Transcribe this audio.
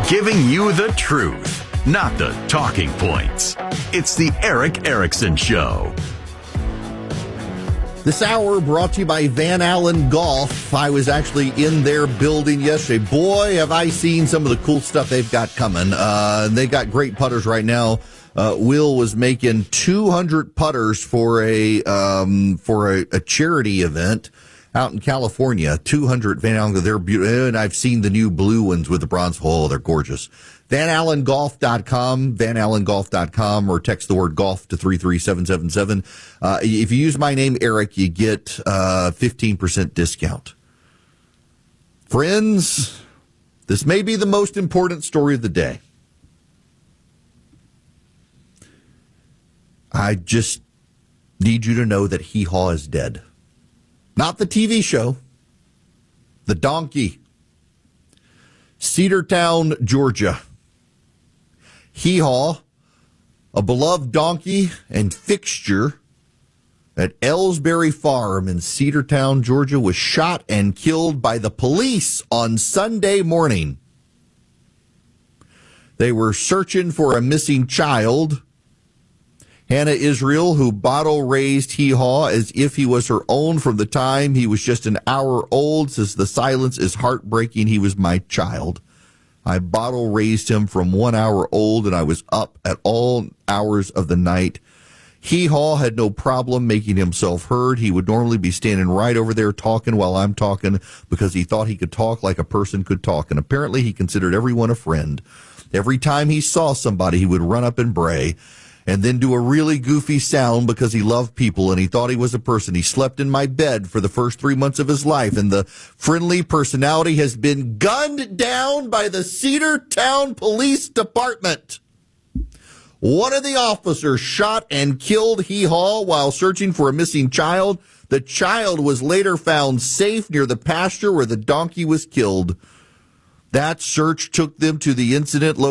Giving you the truth, not the talking points. It's the Erick Erickson Show. This hour brought to you by Van Allen Golf. I was actually in their building yesterday. Boy, have I seen some of the cool stuff they've got coming. They got great putters right now. Will was making 200 putters for a charity event out in California. 200 Van Allen. They're beautiful, and I've seen the new blue ones with the bronze hole. They're gorgeous. VanAllenGolf.com, VanAllenGolf.com, or text the word golf to 33777. If you use my name, Eric, you get 15% discount. Friends, this may be the most important story of the day. I just need you to know that Hee Haw is dead. Not the TV show, the donkey. Cedartown, Georgia. Hee Haw, a beloved donkey and fixture at Ellsbury Farm in Cedartown, Georgia, was shot and killed by the police on Sunday morning. They were searching for a missing child. Hannah Israel, who bottle-raised Hee Haw as if he was her own from the time he was just an hour old, says the silence is heartbreaking. He was my child. I bottle-raised him from 1 hour old, and I was up at all hours of the night. Hee Haw had no problem making himself heard. He would normally be standing right over there talking while I'm talking because he thought he could talk like a person could talk, and apparently he considered everyone a friend. Every time he saw somebody, he would run up and bray, and then do a really goofy sound because he loved people and he thought he was a person. He slept in my bed for the first 3 months of his life, and the friendly personality has been gunned down by the Cedartown Police Department. One of the officers shot and killed Hee Haw while searching for a missing child. The child was later found safe near the pasture where the donkey was killed. That search took them to the incident location.